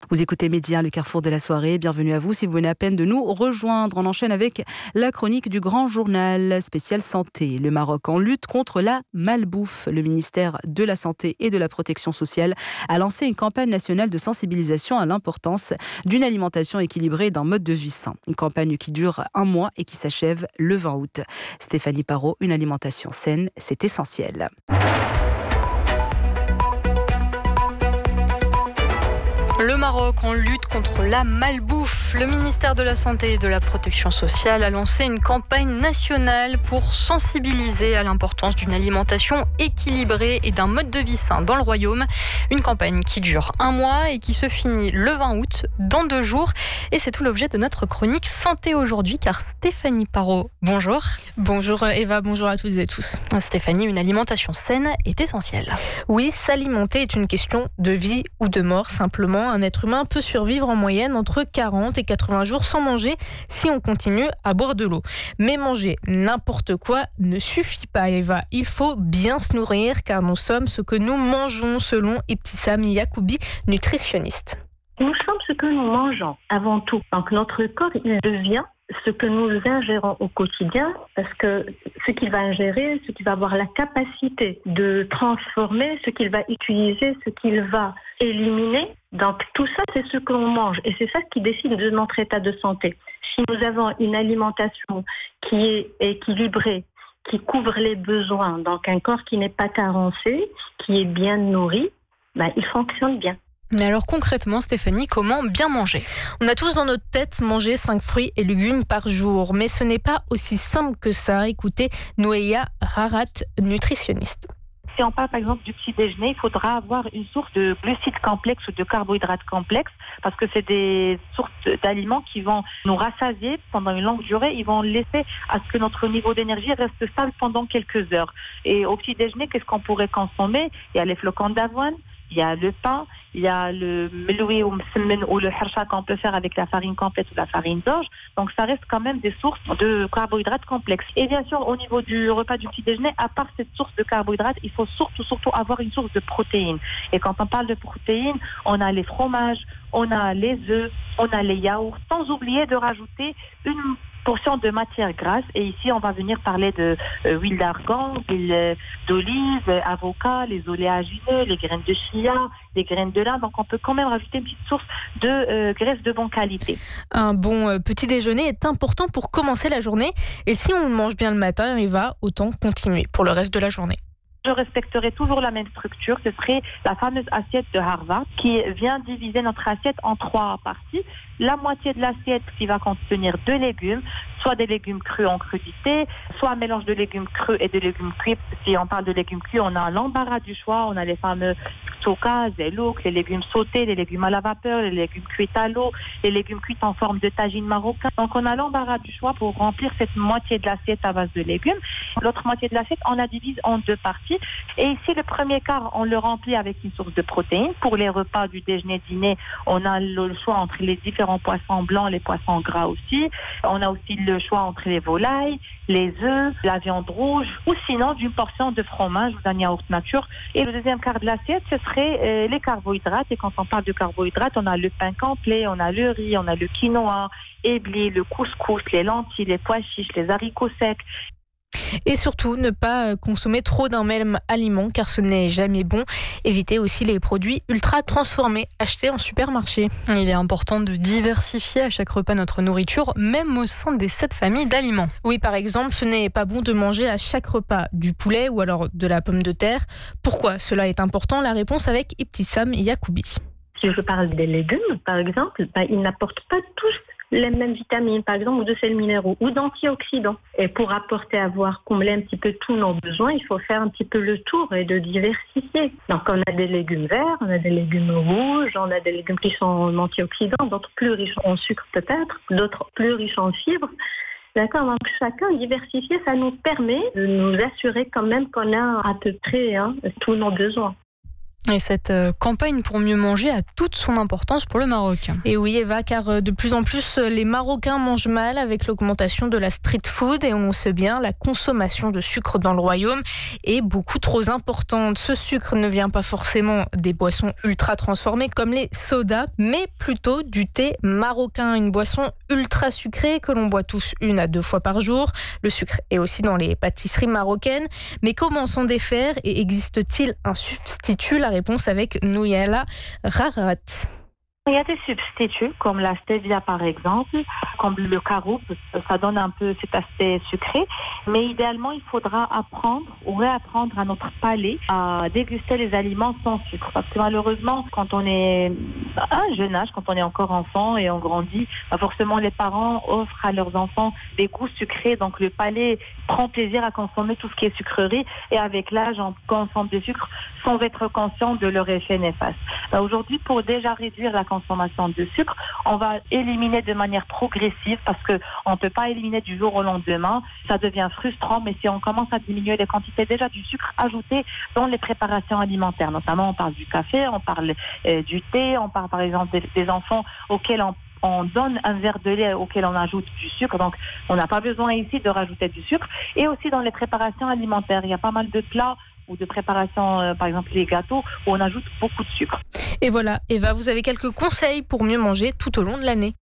Vous écoutez Média, le carrefour de la soirée. Bienvenue à vous si vous venez à peine de nous rejoindre. On enchaîne avec la chronique du Grand Journal spécial santé. Le Maroc en lutte contre la malbouffe. Le ministère de la Santé et de la Protection sociale a lancé une campagne nationale de sensibilisation à l'importance d'une alimentation équilibrée et d'un mode de vie sain. Une campagne qui dure 1 mois et qui s'achève le 20 août. Stéphanie Parot, une alimentation saine, c'est essentiel. Le Maroc en lutte contre la malbouffe. Le ministère de la Santé et de la Protection sociale a lancé une campagne nationale pour sensibiliser à l'importance d'une alimentation équilibrée et d'un mode de vie sain dans le royaume. Une campagne qui dure 1 mois et qui se finit le 20 août, dans 2 jours. Et c'est tout l'objet de notre chronique santé aujourd'hui, car Stéphanie Parot, bonjour. Bonjour Eva, bonjour à toutes et tous. Stéphanie, une alimentation saine est essentielle. Oui, s'alimenter est une question de vie ou de mort, simplement. Un être humain peut survivre en moyenne entre 40 et 80 jours sans manger si on continue à boire de l'eau. Mais manger n'importe quoi ne suffit pas, Eva. Il faut bien se nourrir car nous sommes ce que nous mangeons selon Ibtissam Yacoubi, nutritionniste. Nous sommes ce que nous mangeons avant tout. Donc notre corps, il devient ce que nous ingérons au quotidien, parce que ce qu'il va ingérer, ce qu'il va avoir la capacité de transformer, ce qu'il va utiliser, ce qu'il va éliminer. Donc tout ça, c'est ce que l'on mange et c'est ça qui décide de notre état de santé. Si nous avons une alimentation qui est équilibrée, qui couvre les besoins, donc un corps qui n'est pas carencé, qui est bien nourri, il fonctionne bien. Mais alors concrètement, Stéphanie, comment bien manger ? On a tous dans notre tête manger 5 fruits et légumes par jour, mais ce n'est pas aussi simple que ça. Écoutez, Noéa Rarat, nutritionniste. Si on parle par exemple du petit déjeuner, il faudra avoir une source de glucides complexes ou de carbohydrates complexes parce que c'est des sources d'aliments qui vont nous rassasier pendant une longue durée. Ils vont laisser à ce que notre niveau d'énergie reste stable pendant quelques heures. Et au petit déjeuner, qu'est-ce qu'on pourrait consommer ? Il y a les flocons d'avoine, il y a le pain, il y a le meloui ou msemen ou le harsha qu'on peut faire avec la farine complète ou la farine d'orge. Donc ça reste quand même des sources de carbohydrates complexes. Et bien sûr, au niveau du repas du petit déjeuner, à part cette source de carbohydrates, il faut surtout avoir une source de protéines. Et quand on parle de protéines, on a les fromages, on a les œufs, on a les yaourts, sans oublier de rajouter une portion de matière grasse. Et ici, on va venir parler de huile d'argan, huile d'olive, avocat, les oléagineux, les graines de chia, les graines de lin. Donc, on peut quand même rajouter une petite source de graisse de bonne qualité. Un bon petit déjeuner est important pour commencer la journée. Et si on mange bien le matin, Eva, autant continuer pour le reste de la journée. Je respecterai toujours la même structure. Ce serait la fameuse assiette de Harvard qui vient diviser notre assiette en 3 parties. La moitié de l'assiette qui va contenir 2 légumes, soit des légumes crus en crudité, soit un mélange de légumes crus et de légumes cuits. Si on parle de légumes cuits, on a l'embarras du choix. On a les fameux souka, zelouk, les légumes sautés, les légumes à la vapeur, les légumes cuits à l'eau, les légumes cuits en forme de tagine marocain. Donc on a l'embarras du choix pour remplir cette moitié de l'assiette à base de légumes. L'autre moitié de l'assiette, on la divise en 2 parties. Et ici, le premier quart, on le remplit avec une source de protéines. Pour les repas du déjeuner-dîner, on a le choix entre les différents poissons blancs, les poissons gras aussi. On a aussi le choix entre les volailles, les œufs, la viande rouge, ou sinon d'une portion de fromage ou d'un yaourt nature. Et le deuxième quart de l'assiette, ce serait les carbohydrates. Et quand on parle de carbohydrates, on a le pain complet, on a le riz, on a le quinoa, et blé, le couscous, les lentilles, les pois chiches, les haricots secs. Et surtout, ne pas consommer trop d'un même aliment car ce n'est jamais bon. Évitez aussi les produits ultra transformés achetés en supermarché. Il est important de diversifier à chaque repas notre nourriture, même au sein des 7 familles d'aliments. Oui, par exemple, ce n'est pas bon de manger à chaque repas du poulet ou alors de la pomme de terre. Pourquoi cela est important ? La réponse avec Ibtissam Yacoubi. Si je parle des légumes, par exemple, ils n'apportent pas tous les mêmes vitamines, par exemple, ou de sels minéraux, ou d'antioxydants. Et pour combler un petit peu tous nos besoins, il faut faire un petit peu le tour et de diversifier. Donc, on a des légumes verts, on a des légumes rouges, on a des légumes qui sont en antioxydants, d'autres plus riches en sucre peut-être, d'autres plus riches en fibres. D'accord, donc chacun diversifier, ça nous permet de nous assurer quand même qu'on a à peu près tous nos besoins. Et cette campagne pour mieux manger a toute son importance pour le Maroc. Et oui, Eva, car de plus en plus, les Marocains mangent mal avec l'augmentation de la street food et on sait bien, la consommation de sucre dans le royaume est beaucoup trop importante. Ce sucre ne vient pas forcément des boissons ultra transformées comme les sodas, mais plutôt du thé marocain, une boisson ultra sucrée que l'on boit tous 1 à 2 fois par jour. Le sucre est aussi dans les pâtisseries marocaines. Mais comment s'en défaire et existe-t-il un substitut? La réponse avec Nouyala Rarat. Il y a des substituts comme la stevia par exemple, comme le caroub, ça donne un peu cet aspect sucré. Mais idéalement, il faudra apprendre ou réapprendre à notre palais à déguster les aliments sans sucre. Parce que malheureusement, quand on est à un jeune âge, quand on est encore enfant et on grandit, forcément les parents offrent à leurs enfants des goûts sucrés. Donc le palais prend plaisir à consommer tout ce qui est sucrerie et avec l'âge, on consomme du sucre sans être conscient de leur effet néfaste. Aujourd'hui, pour déjà réduire la consommation de sucre, on va éliminer de manière progressive parce qu'on ne peut pas éliminer du jour au lendemain. Ça devient frustrant, mais si on commence à diminuer les quantités déjà du sucre ajouté dans les préparations alimentaires, notamment on parle du café, on parle du thé, on parle par exemple des enfants auxquels on donne un verre de lait auquel on ajoute du sucre, donc on n'a pas besoin ici de rajouter du sucre. Et aussi dans les préparations alimentaires, il y a pas mal de plats ou de préparations, par exemple les gâteaux, où on ajoute beaucoup de sucre. Et voilà, Eva, vous avez quelques conseils pour mieux manger tout au long de l'année.